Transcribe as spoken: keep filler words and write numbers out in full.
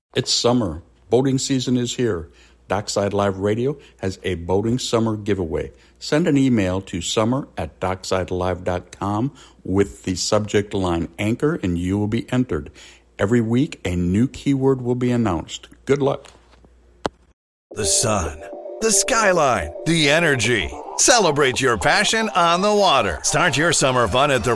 It's summer. Boating season is here. Dockside Live Radio has a boating summer giveaway. Send an email to summer at docksidelive dot com with the subject line anchor and you will be entered. Every week, a new keyword will be announced. Good luck. The sun, the skyline, the energy. Celebrate your passion on the water. Start your summer fun at the